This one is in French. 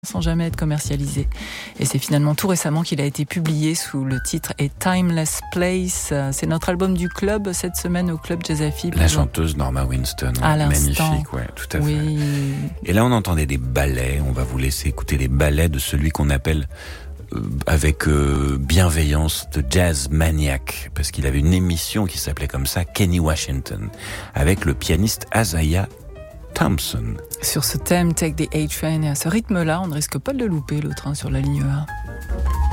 sans jamais être commercialisé. Et c'est finalement tout récemment qu'il a été publié sous le titre A Timeless Place. C'est notre album du club cette semaine au Club Jazz AFib. La chanteuse Norma Winston, à magnifique, ouais, tout à fait. Et là on entendait des ballets, on va vous laisser écouter les ballets de celui qu'on appelle avec bienveillance de Jazz Maniac, parce qu'il avait une émission qui s'appelait comme ça, Kenny Washington, avec le pianiste Isaiah Thompson. Sur ce thème, Take the A Train, et à ce rythme-là, on ne risque pas de le louper, le train sur la ligne 1.